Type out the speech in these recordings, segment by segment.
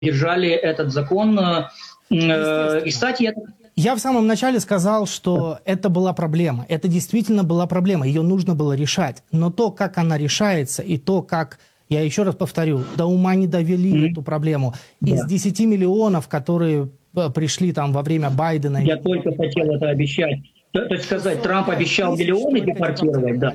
поддержали этот закон. И, кстати, я в самом начале сказал, что это была проблема. Это действительно была проблема. Ее нужно было решать. Но то, как она решается, и то, как, я еще раз повторю, до ума не довели эту проблему. Из 10 миллионов, которые пришли там во время Байдена... Я только хотел это обещать. То есть сказать, Трамп обещал миллионы депортировать, да.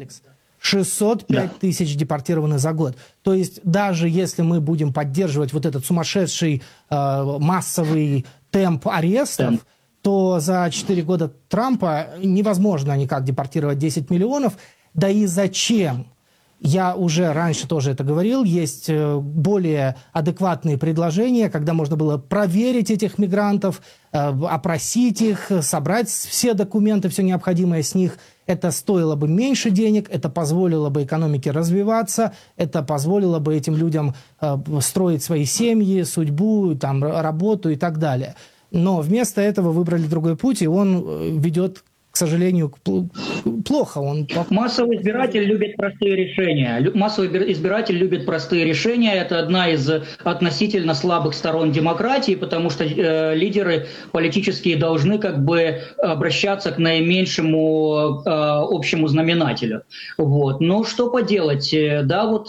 605 тысяч депортированы за год. То есть даже если мы будем поддерживать вот этот сумасшедший массовый темп арестов, то за 4 года Трампа невозможно никак депортировать 10 миллионов. Да и зачем? Я уже раньше тоже это говорил. Есть более адекватные предложения, когда можно было проверить этих мигрантов, опросить их, собрать все документы, все необходимое с них. Это стоило бы меньше денег, это позволило бы экономике развиваться, это позволило бы этим людям строить свои семьи, судьбу, там, работу и так далее. Но вместо этого выбрали другой путь, и он ведет, к сожалению, плохо. Массовый избиратель любит простые решения. Массовый избиратель любит простые решения. Это одна из относительно слабых сторон демократии, потому что лидеры политические должны как бы обращаться к наименьшему общему знаменателю. Вот. Но что поделать? Да, вот,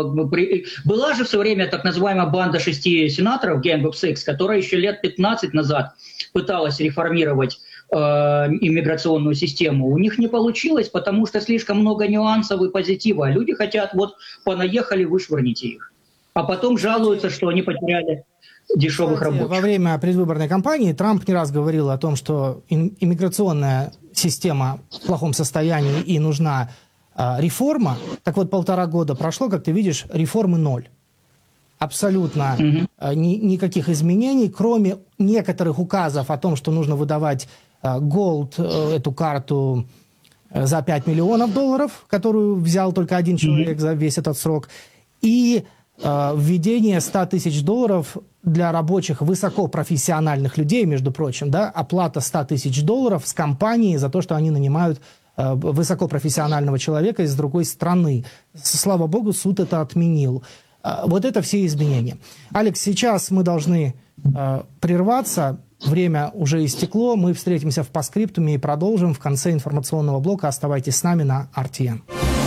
была же все время так называемая банда 6 сенаторов, Gang of Six, которая еще лет 15 назад пыталась реформировать иммиграционную систему. У них не получилось, потому что слишком много нюансов и позитива. Люди хотят, вот понаехали, вышвырните их. А потом жалуются, что они потеряли дешевых рабочих. Во время предвыборной кампании Трамп не раз говорил о том, что иммиграционная система в плохом состоянии и нужна реформа. Так вот, 1,5 года прошло, как ты видишь, реформы 0. Абсолютно никаких изменений, кроме некоторых указов о том, что нужно выдавать Gold, эту карту за $5 миллионов, которую взял только один человек за весь этот срок, и введение $100 тысяч для рабочих высокопрофессиональных людей, между прочим, да, оплата $100 тысяч с компании за то, что они нанимают высокопрофессионального человека из другой страны. Слава богу, суд это отменил. Вот это все изменения. Алекс, сейчас мы должны прерваться. Время уже истекло. Мы встретимся в постскриптуме и продолжим в конце информационного блока. Оставайтесь с нами на RTN.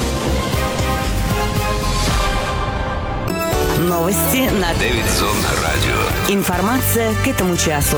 Новости на Дэвидсон радио. Информация к этому часу.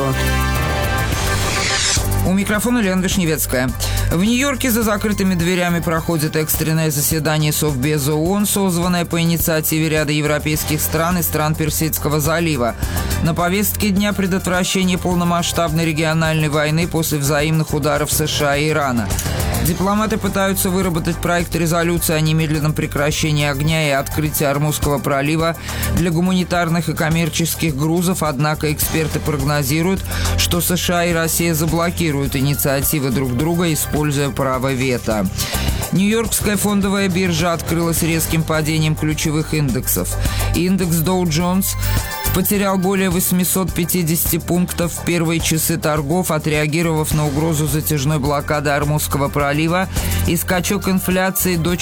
У микрофона Лена Вишневецкая. В Нью-Йорке за закрытыми дверями проходит экстренное заседание Совбеза ООН, созванное по инициативе ряда европейских стран и стран Персидского залива. На повестке дня предотвращение полномасштабной региональной войны после взаимных ударов США и Ирана. Дипломаты пытаются выработать проект резолюции о немедленном прекращении огня и открытии Ормузского пролива для гуманитарных и коммерческих грузов, однако эксперты прогнозируют, что США и Россия заблокируют инициативы друг друга, используя право вето. Нью-Йоркская фондовая биржа открылась резким падением ключевых индексов. Индекс Dow Jones потерял более 850 пунктов в первые часы торгов, отреагировав на угрозу затяжной блокады Ормузского пролива и скачок инфляции до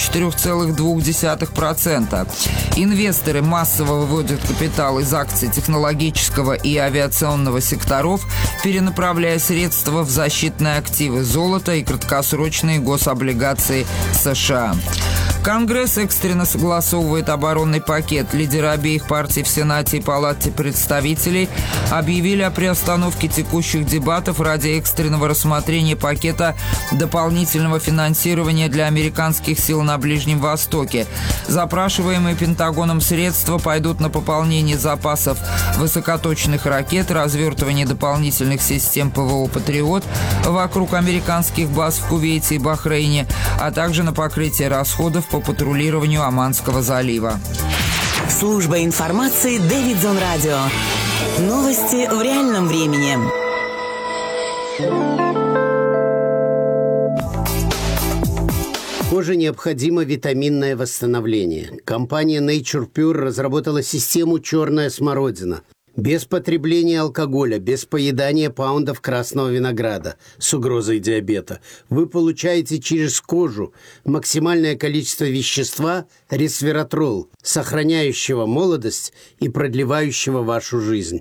4,2%. Инвесторы массово выводят капитал из акций технологического и авиационного секторов, перенаправляя средства в защитные активы, золото и краткосрочные гособлигации США. Конгресс экстренно согласовывает оборонный пакет. Лидеры обеих партий в Сенате и Палате представителей объявили о приостановке текущих дебатов ради экстренного рассмотрения пакета дополнительного финансирования для американских сил на Ближнем Востоке. Запрашиваемые Пентагоном средства пойдут на пополнение запасов высокоточных ракет, развертывание дополнительных систем ПВО «Патриот» вокруг американских баз в Кувейте и Бахрейне, а также на покрытие расходов по патрулированию Оманского залива. Служба информации Дэвидсон радио. Новости в реальном времени. Коже необходимо витаминное восстановление. Компания Nature Pure разработала систему «Черная смородина». Без потребления алкоголя, без поедания паундов красного винограда с угрозой диабета вы получаете через кожу максимальное количество вещества ресвератрол, сохраняющего молодость и продлевающего вашу жизнь.